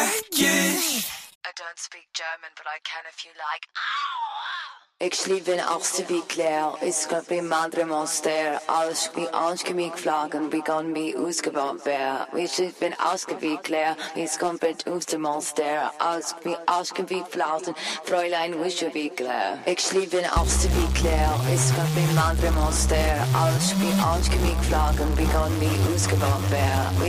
I don't speak German, but I can if you like. Ik sliep in Achterweg, ik schap in Madre Monster, als wie angevlogen, begon wie ausgebaut wär. Ich sliep in Ausgewegler, ich komplett aus dem Monster, als wie ausgewegflauten, Fräulein Wischewegler. Ich sliep in Achterweg, ich schap in Madre Monster, als wie angevlogen, begon wie ausgebaut wär.